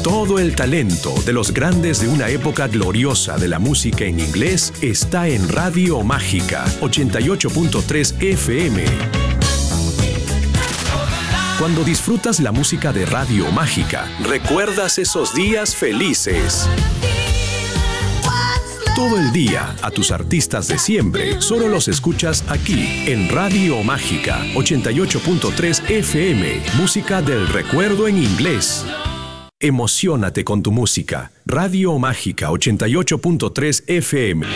Todo el talento de los grandes de una época gloriosa de la música en inglés está en Radio Mágica 88.3 FM. Cuando disfrutas la música de Radio Mágica, recuerdas esos días felices. Todo el día, a tus artistas de siempre, solo los escuchas aquí, en Radio Mágica 88.3 FM. Música del recuerdo en inglés. Emociónate con tu música. Radio Mágica 88.3 FM.